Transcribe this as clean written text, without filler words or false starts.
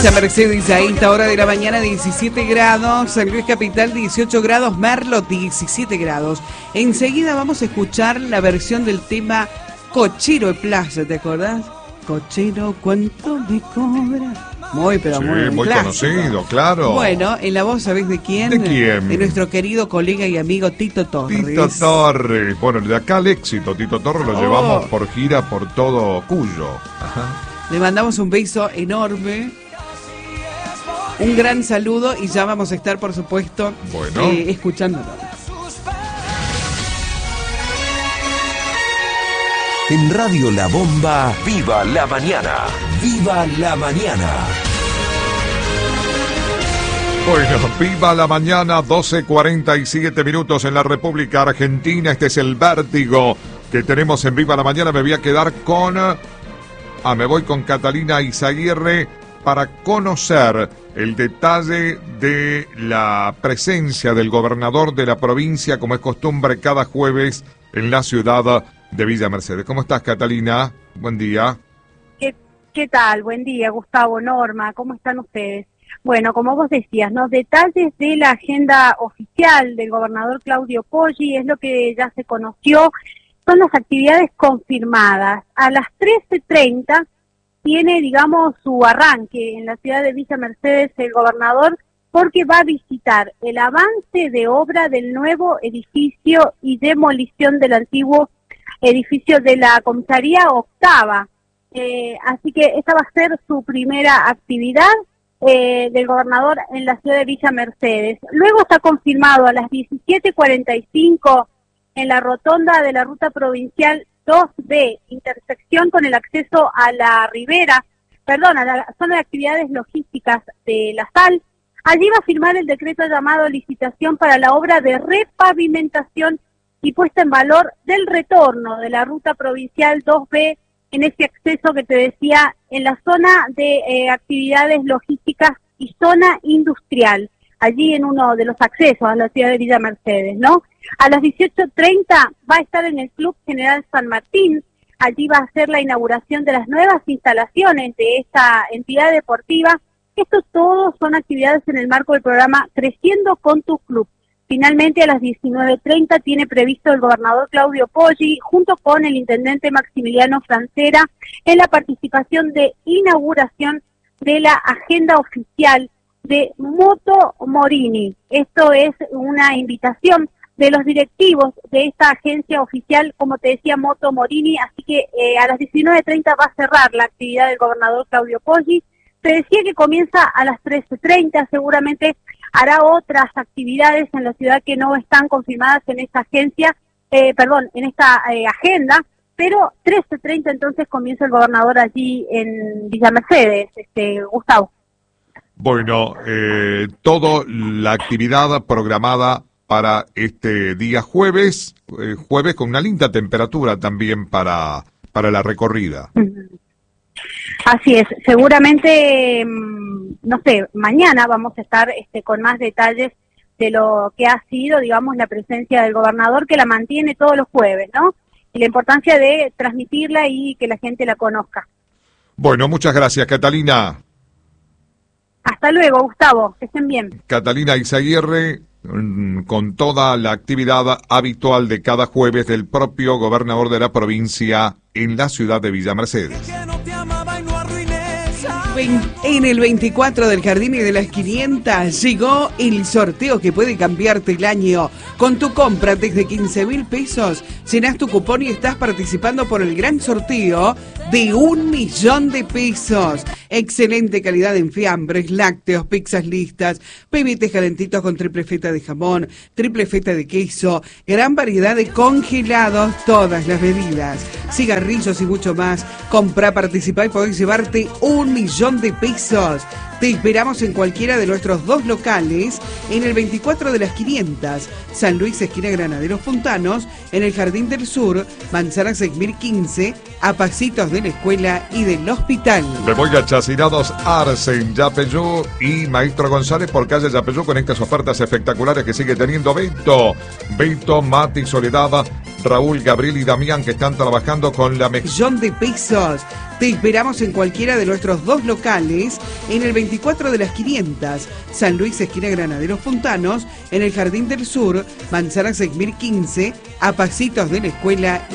Villa Mercedes a esta hora de la mañana 17 grados, San Luis Capital 18 grados, Merlo 17 grados. Enseguida vamos a escuchar la versión del tema Cochero de Plaza, ¿te acordás? Cochero, ¿cuánto me cobra? Muy, pero sí, muy clásico. Conocido, claro. Bueno, en la voz, ¿sabés de quién? ¿De quién? De nuestro querido colega y amigo Tito Torres. Tito Torres. Bueno, de acá al éxito, Tito Torres lo llevamos por gira por todo Cuyo. Ajá. Le mandamos un beso enorme. Un gran saludo y ya vamos a estar, por supuesto, escuchándolo. En Radio La Bomba, ¡viva la mañana! ¡Viva la mañana! Bueno, viva la mañana, 12:47 minutos en la República Argentina. Este es el vértigo que tenemos en Viva la Mañana. Me voy a quedar con... me voy con Catalina Izaguirre para conocer el detalle de la presencia del gobernador de la provincia, como es costumbre cada jueves en la ciudad de Villa Mercedes. ¿Cómo estás, Catalina? Buen día. ¿Qué tal? Buen día, Gustavo, Norma, ¿cómo están ustedes? Bueno, como vos decías, los detalles de la agenda oficial del gobernador Claudio Poggi es lo que ya se conoció, son las actividades confirmadas. A las 13:30 tiene, digamos, su arranque en la ciudad de Villa Mercedes el gobernador, porque va a visitar el avance de obra del nuevo edificio y demolición del antiguo edificio de la comisaría octava. Así que esta va a ser su primera actividad del gobernador en la ciudad de Villa Mercedes. Luego está confirmado a las 17:45 en la rotonda de la ruta provincial 2B, intersección con el acceso a la ribera, a la zona de actividades logísticas de La Sal. Allí va a firmar el decreto llamado licitación para la obra de repavimentación y puesta en valor del retorno de la ruta provincial 2B en ese acceso que te decía en la zona de actividades logísticas y zona industrial, allí en uno de los accesos a la ciudad de Villa Mercedes, ¿no? A las 18:30 va a estar en el Club General San Martín, allí va a ser la inauguración de las nuevas instalaciones de esta entidad deportiva. Esto todo son actividades en el marco del programa Creciendo con tu Club. Finalmente, a las 19:30 tiene previsto el gobernador Claudio Poggi, junto con el intendente Maximiliano Francera, en la participación de inauguración de la agenda oficial de Moto Morini. Esto es una invitación de los directivos de esta agencia oficial, como te decía, Moto Morini, así que a las 19:30 va a cerrar la actividad del gobernador Claudio Poggi. Te decía que comienza a las 13:30, seguramente hará otras actividades en la ciudad que no están confirmadas en esta agencia, en esta agenda, pero 13:30 entonces comienza el gobernador allí en Villa Mercedes, Gustavo. Bueno, toda la actividad programada para este día jueves con una linda temperatura también para la recorrida. Así es, seguramente, mañana vamos a estar con más detalles de lo que ha sido, digamos, la presencia del gobernador, que la mantiene todos los jueves, ¿no? Y la importancia de transmitirla y que la gente la conozca. Bueno, muchas gracias, Catalina. Hasta luego, Gustavo, que estén bien. Catalina Izaguirre, con toda la actividad habitual de cada jueves del propio gobernador de la provincia en la ciudad de Villa Mercedes. En el 24 del Jardín y de las 500 llegó el sorteo que puede cambiarte el año. Con tu compra desde 15.000 pesos, llenás tu cupón y estás participando por el gran sorteo de 1 millón de pesos. Excelente calidad en fiambres, lácteos, pizzas listas, pebites calentitos con triple feta de jamón, triple feta de queso, gran variedad de congelados, todas las bebidas, cigarrillos y mucho más. Comprá, participá y podés llevarte 1 millón de pesos. Te esperamos en cualquiera de nuestros 2 locales, en el 24 de las 500, San Luis, esquina Granaderos Puntanos, en el Jardín del Sur, Manzana 6015, a pasitos de la escuela y del hospital. Me voy a Hacinados Arce en Yapeyú y Maestro González por calle Yapeyú con estas ofertas espectaculares que sigue teniendo Beto, Mati, Soledad, Raúl, Gabriel y Damián, que están trabajando con la millón de pesos. Te esperamos en cualquiera de nuestros 2 locales, en el 24 de las 500, San Luis, esquina Granaderos Puntanos, en el Jardín del Sur, Manzana 6015, a pasitos de la escuela.